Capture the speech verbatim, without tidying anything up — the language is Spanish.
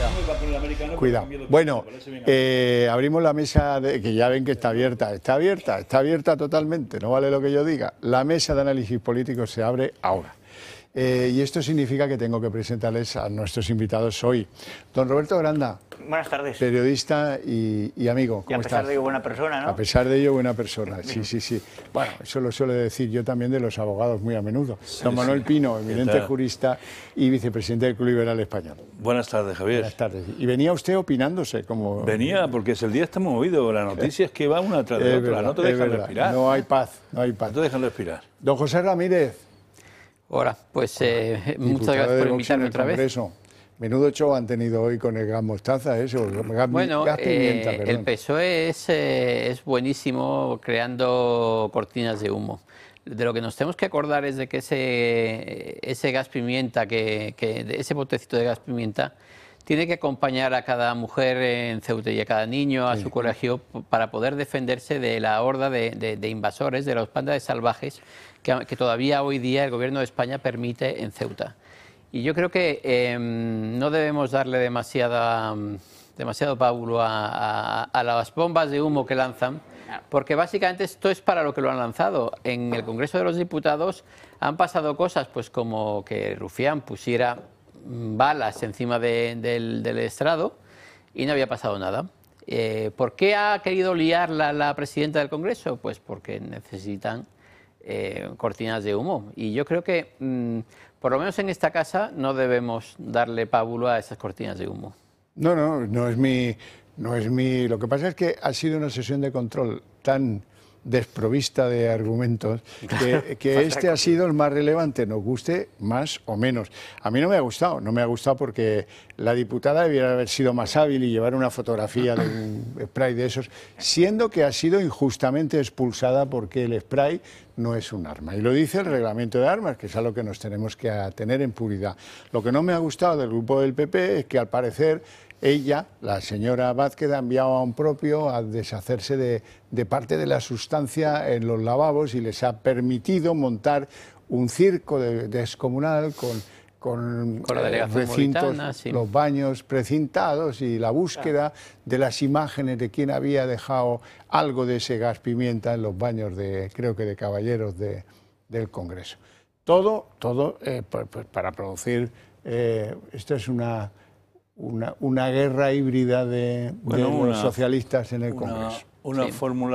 Cuidado. Bueno, eh, abrimos la mesa, de, que ya ven que está abierta, está abierta, está abierta totalmente, no vale lo que yo diga. La mesa de análisis político se abre ahora. Eh, y esto significa que tengo que presentarles a nuestros invitados hoy. Don Roberto Granda. Buenas tardes. Periodista y, y amigo. ¿Cómo y a pesar estás? de ello, buena persona, ¿no? A pesar de ello, buena persona. Sí, sí, sí. Bueno, eso lo suelo decir yo también de los abogados muy a menudo. Sí, Don Manuel sí. Pino, eminente jurista y vicepresidente del Club Liberal Español. Buenas tardes, Javier. Buenas tardes. Y venía usted opinándose como... Venía porque el día está movido. La noticia es que va una tras de otra. Verdad, no te dejan respirar. No hay paz, no hay paz. No te dejan respirar. Don José Ramírez. Hola, pues eh, muchas gracias por invitarme otra vez. Menudo show han tenido hoy con el gas mostaza, eso, gas, bueno, gas pimienta, eh, perdón. El P S O E es, eh, es buenísimo creando cortinas de humo. De lo que nos tenemos que acordar es de que ese, ese gas pimienta, que, que ese botecito de gas pimienta, tiene que acompañar a cada mujer en Ceuta y a cada niño a sí. su colegio para poder defenderse de la horda de, de, de invasores, de los pandas salvajes que, que todavía hoy día el gobierno de España permite en Ceuta. Y yo creo que eh, no debemos darle demasiada, demasiado pábulo a, a, a las bombas de humo que lanzan, porque básicamente esto es para lo que lo han lanzado. En el Congreso de los Diputados han pasado cosas pues como que Rufián pusiera balas encima de, del, del estrado y no había pasado nada. Eh, ¿Por qué ha querido liar la, la presidenta del Congreso? Pues porque necesitan eh, cortinas de humo. Y yo creo que, mmm, por lo menos en esta casa, no debemos darle pábulo a esas cortinas de humo. No, no, no es mi... No es mi... Lo que pasa es que ha sido una sesión de control tan desprovista de argumentos, que, que este ha sido el más relevante, nos guste más o menos. A mí no me ha gustado, no me ha gustado porque la diputada debiera haber sido más hábil y llevar una fotografía de un spray de esos, siendo que ha sido injustamente expulsada porque el spray no es un arma. Y lo dice el reglamento de armas, que es a lo que nos tenemos que atener en puridad. Lo que no me ha gustado del grupo del P P es que al parecer ella, la señora Vázquez, ha enviado a un propio a deshacerse de, de parte de la sustancia en los lavabos y les ha permitido montar un circo de, descomunal con, con, con la eh, recintos, Moritana, sí. los baños precintados y la búsqueda de las imágenes de quién había dejado algo de ese gas pimienta en los baños de, creo que de caballeros de, del Congreso. Todo, todo eh, pues, pues para producir, eh, esto es una... Una, una guerra híbrida de, bueno, de los una, socialistas en el Congreso. Una, una sí. fórmula